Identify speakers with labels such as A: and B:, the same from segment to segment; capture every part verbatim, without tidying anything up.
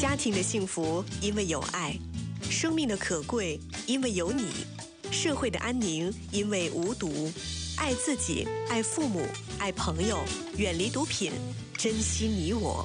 A: 家庭的幸福因为有爱，生命的可贵因为有你，社会的安宁因为无毒。爱自己，爱父母，爱朋友，远离毒品，珍惜你我。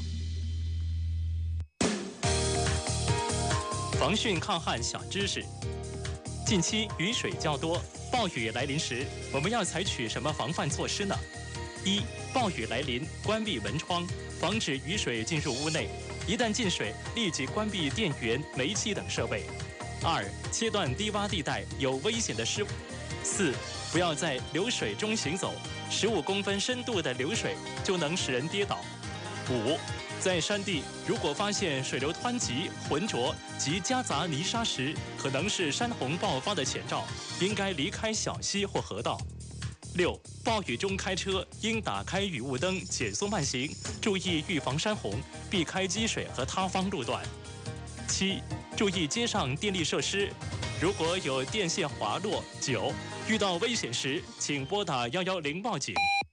B: 防汛抗旱小知识：近期雨水较多，暴雨来临时，我们要采取什么防范措施呢？一、暴雨来临，关闭门窗，防止雨水进入屋内。一旦进水，立即关闭电源、煤气等设备。二、切断低洼地带有危险的湿。四、不要在流水中行走，十五公分深度的流水就能使人跌倒。五、在山地如果发现水流湍急、浑浊及夹杂泥沙时，可能是山洪爆发的前兆，应该离开小溪或河道。六、暴雨中开车应打开雨雾灯，减速慢行，注意预防山洪，避开积水和塌方路段。七、注意街上电力设施，如果有电线滑落。九、遇到危险时，请拨打一一零报警。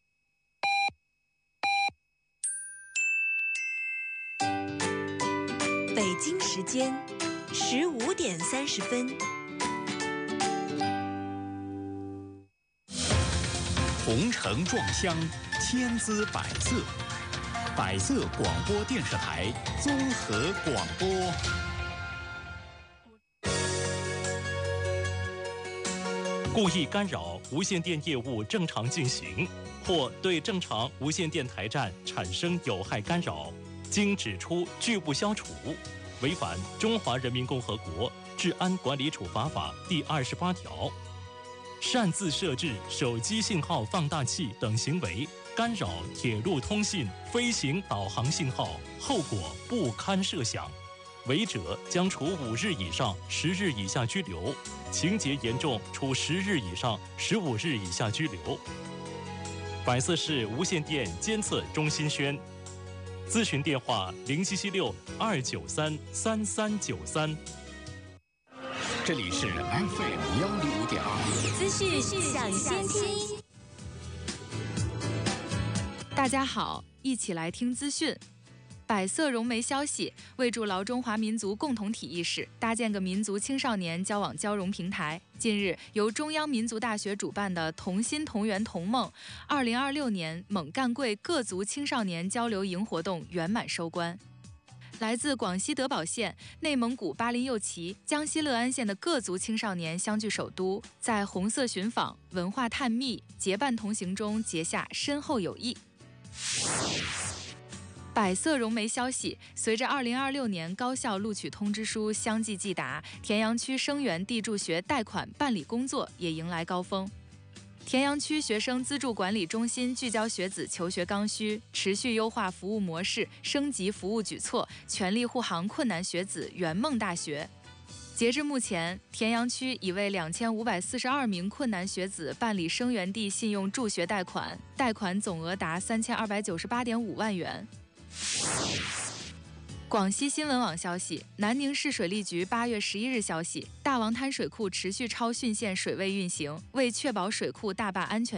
A: 北京时间十五点三十分。
C: 红尘撞香，千姿百色。百色广播电视台综合广播。
B: 故意干扰无线电业务正常进行，或对正常无线电台站产生有害干扰，经指出拒不消除，违反《中华人民共和国治安管理处罚法》第二十八条。擅自设置手机信号放大器等行为，干扰铁路通信、飞行导航信号，后果不堪设想。违者将处五日以上十日以下拘留，情节严重处十日以上十五日以下拘留。百色市无线电监测中心宣，咨询电话零七七六二九三三三九三。
C: 这里是 F M 幺零五点二，
A: 资讯抢先听。
D: 大家好，一起来听资讯。百色融媒消息，为筑牢中华民族共同体意识，搭建个民族青少年交往交融平台，近日由中央民族大学主办的同心同源同梦二零二六年蒙赣贵各族青少年交流营活动圆满收官。来自广西德保县、内蒙古巴林右旗、江西乐安县的各族青少年相聚首都，在红色寻访、文化探秘、结伴同行中结下深厚友谊。百色融媒消息，随着二零二六年高校录取通知书相继寄达，田阳区生源地助学贷款办理工作也迎来高峰。田阳区学生资助管理中心聚焦学子求学刚需，持续优化服务模式，升级服务举措，全力护航困难学子圆梦大学。截至目前，田阳区已为两千五百四十二名困难学子办理生源地信用助学贷款，贷款总额达三千二百九十八点五万元。广西新闻网消息，南宁市水利局八月十一日消息，大王滩水库持续超汛线水位运行，为确保水库大坝安全